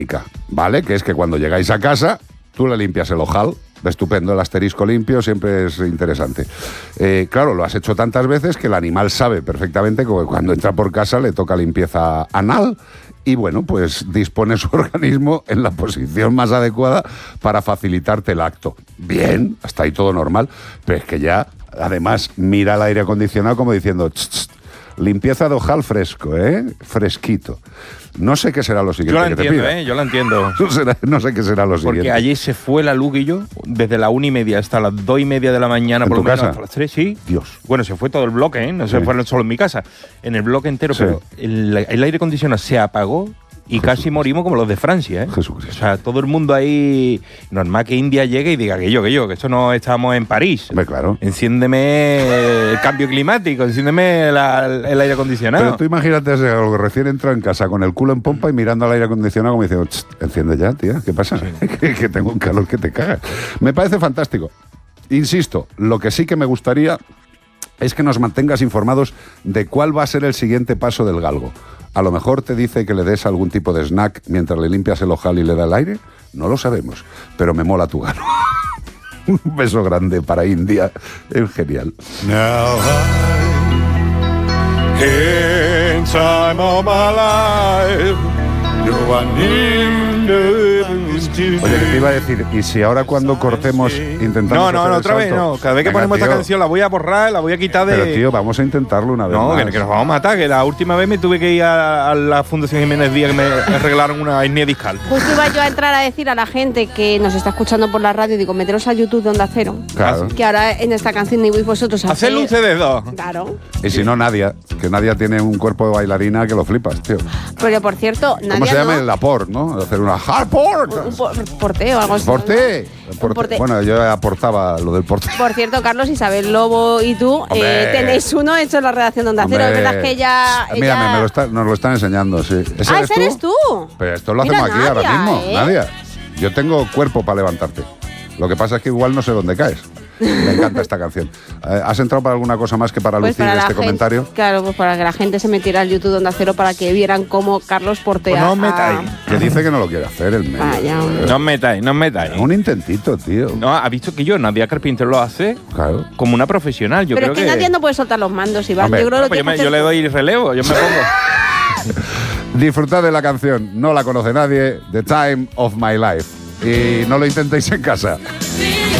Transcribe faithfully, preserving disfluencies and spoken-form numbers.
¿vale? Que es que cuando llegáis a casa, tú le limpias el ojal. Estupendo, el asterisco limpio siempre es interesante. Eh, claro, lo has hecho tantas veces que el animal sabe perfectamente que cuando entra por casa le toca limpieza anal y bueno, pues dispone su organismo en la posición más adecuada para facilitarte el acto. Bien, hasta ahí todo normal, pero es que ya, además, mira el aire acondicionado como diciendo... Tss, tss, limpieza de ojal fresco, ¿eh? Fresquito. No sé qué será lo siguiente. Yo la que entiendo, te pida. ¿eh? Yo la entiendo. No, será, no sé qué será lo Porque siguiente. allí se fue la luz y yo, desde la una y media hasta las dos y media de la mañana, ¿En por tu lo menos casa? hasta las tres, sí. Dios. Bueno, se fue todo el bloque, ¿eh? No Sí. se fueron solo en mi casa. En el bloque entero, Sí. pero el, el aire acondicionado se apagó y Jesús. casi morimos como los de Francia, ¿eh? Jesucristo. O sea, todo el mundo ahí... Normal que India llegue y diga que yo, que yo, que esto no estamos en París. Hombre, claro. Enciéndeme el cambio climático, enciéndeme la- el aire acondicionado. Pero tú imagínate ese algo que recién entra en casa con el culo en pompa y mirando al aire acondicionado como diciendo, "Tss, enciende ya, tía, ¿qué pasa? que, que tengo un calor que te cagas". Me parece fantástico. Insisto, lo que sí que me gustaría es que nos mantengas informados de cuál va a ser el siguiente paso del galgo. A lo mejor te dice que le des algún tipo de snack mientras le limpias el ojal y le da el aire. No lo sabemos, pero me mola tu gano. Un beso grande para India. Es genial. Now I, in time of my life, do I need to... Oye, que te iba a decir, y si ahora cuando cortemos intentamos No, no, hacer no, el otra vez salto? no. Cada vez que Venga, ponemos esta tío. canción la voy a borrar, la voy a quitar de... Pero tío, vamos a intentarlo una vez No, más. que, que nos vamos a matar, que la última vez me tuve que ir a, a la Fundación Jiménez Díaz que me arreglaron una hernia discal. Justo iba yo a entrar a decir a la gente que nos está escuchando por la radio, digo, meteros a YouTube de Onda Cero. Claro. Que ahora en esta canción ni vosotros hacéis. Hacerlo ustedes dos. Claro. Y si no, Nadia, que Nadia tiene un cuerpo de bailarina que lo flipas, tío. Pero por cierto, ¿Cómo Nadia se llama? no, El aport, ¿no? Hacer una hardport. un por- porteo o algo así. ¿Porté? Un Porté. porté. Bueno, yo aportaba lo del porté. Por cierto, Carlos, Isabel Lobo y tú Hombre. eh, tenéis uno hecho en la redacción de Onda Cero. Es verdad que ella... Mírame, ella- me lo está- nos lo están enseñando, sí. ¿Ese Ah, eres ese eres tú. Pero esto lo Mira, hacemos aquí ahora Nadia, mismo, ¿eh? Nadia. Yo tengo cuerpo para levantarte. Lo que pasa es que igual no sé dónde caes. Me encanta esta canción. Eh, ¿Has entrado para alguna cosa más que para Pues lucir para la este gente- comentario? Claro, pues para que la gente se metiera al YouTube de Onda Cero para que vieran cómo Carlos portea. Pues no os a- metáis. Que dice que no lo quiere hacer el medio. Vaya, hombre. No os metáis, no os metáis. Un intentito, tío. No, ha visto que yo, Nadia Carpinter lo hace Claro. como una profesional. Yo Pero creo es que, nadie no puede soltar los mandos, Iván. Hombre, yo creo que No, lo pues yo, tienes me- que yo le hacer- doy relevo, yo me pongo. Disfrutad de la canción. No la conoce nadie. The Time of My Life. Y no lo intentéis en casa. See